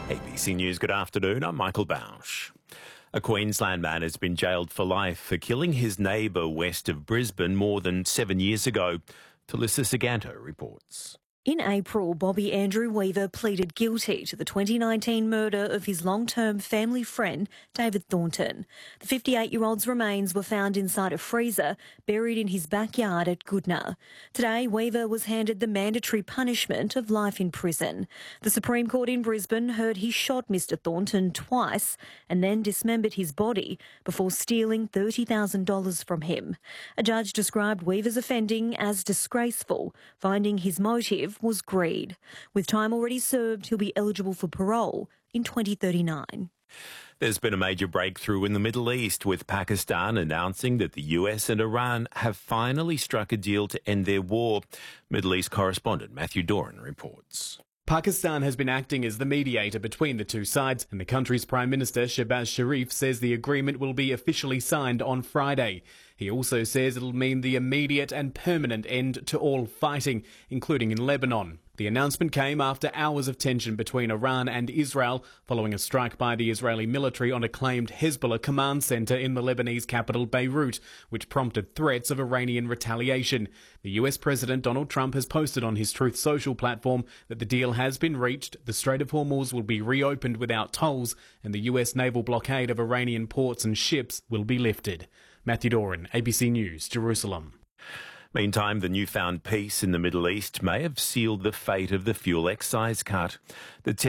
ABC News, good afternoon. I'm Michael Bausch. A Queensland man has been jailed for life for killing his neighbour west of Brisbane more than 7 years ago. Talissa Saganto reports. In April, Bobby Andrew Weaver pleaded guilty to the 2019 murder of his long-term family friend, David Thornton. The 58-year-old's remains were found inside a freezer, buried in his backyard at Goodna. Today, Weaver was handed the mandatory punishment of life in prison. The Supreme Court in Brisbane heard he shot Mr Thornton twice and then dismembered his body before stealing $30,000 from him. A judge described Weaver's offending as disgraceful, finding his motive was greed. With time already served, he'll be eligible for parole in 2039. There's been a major breakthrough in the Middle East, with Pakistan announcing that the US and Iran have finally struck a deal to end their war. Middle East correspondent Matthew Doran reports. Pakistan has been acting as the mediator between the two sides, and the country's Prime Minister Shehbaz Sharif says the agreement will be officially signed on Friday. He also says it'll mean the immediate and permanent end to all fighting, including in Lebanon. The announcement came after hours of tension between Iran and Israel following a strike by the Israeli military on a claimed Hezbollah command centre in the Lebanese capital Beirut, which prompted threats of Iranian retaliation. The US President Donald Trump has posted on his Truth Social platform that the deal has been reached, the Strait of Hormuz will be reopened without tolls, and the US naval blockade of Iranian ports and ships will be lifted. Matthew Doran, ABC News, Jerusalem. Meantime, the newfound peace in the Middle East may have sealed the fate of the fuel excise cut. The